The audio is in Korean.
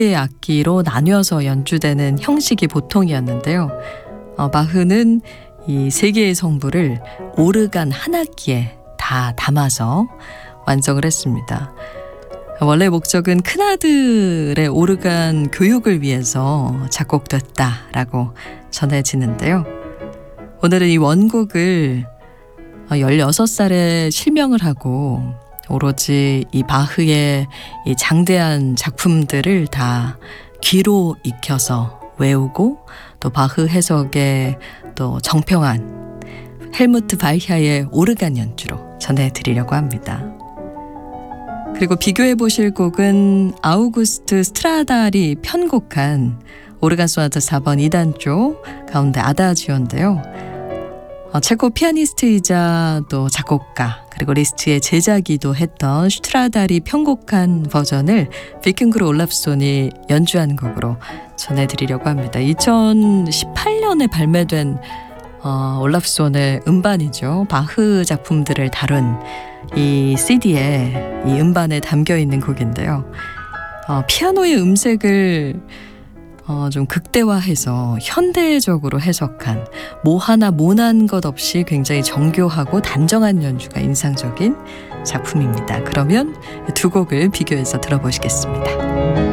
개의 악기로 나뉘어서 연주되는 형식이 보통이었는데요. 바흐는 이 세 개의 성부를 오르간 한 악기에 다 담아서 완성을 했습니다. 원래 목적은 큰아들의 오르간 교육을 위해서 작곡됐다라고 전해지는데요. 오늘은 이 원곡을 16살에 실명을 하고 오로지 이 바흐의 이 장대한 작품들을 다 귀로 익혀서 외우고 또 바흐 해석에 또 정평한 헬무트 발히아의 오르간 연주로 전해드리려고 합니다. 그리고 비교해 보실 곡은 아우구스트 스트라다리 편곡한 오르간 소나타 4번 2단조 가운데 아다지오인데요. 체코 피아니스트이자 또 작곡가 그리고 리스트의 제자기도 했던 슈트라다리 편곡한 버전을 비켄그루 올라프손이 연주한 곡으로 전해드리려고 합니다. 2018년에 발매된 올라프손의 음반이죠. 바흐 작품들을 다룬 이 CD에 이 음반에 담겨있는 곡인데요. 피아노의 음색을 좀 극대화해서 현대적으로 해석한 뭐 하나 모난 것 없이 굉장히 정교하고 단정한 연주가 인상적인 작품입니다. 그러면 두 곡을 비교해서 들어보시겠습니다.